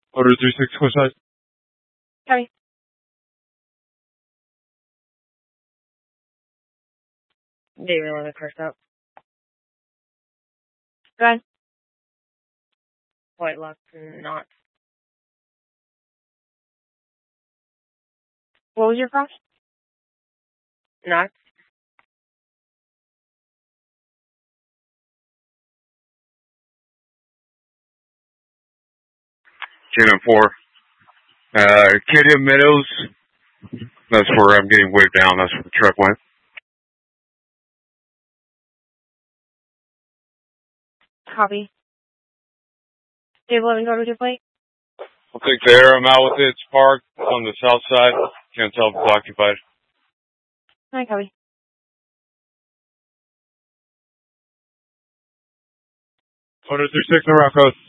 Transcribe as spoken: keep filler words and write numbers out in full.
Order three six, what size? Copy. David on the car stop. Go ahead. White lock, not. What was your cost? Not. Cannon four. Uh, Acadia Meadows. That's where I'm getting waved down. That's where the truck went. Copy. Dave, let me go with your plate. I'll take the air. I'm out with it. It's parked on the south side. Can't tell if it's occupied. Hi, copy. Order three six, Morocco.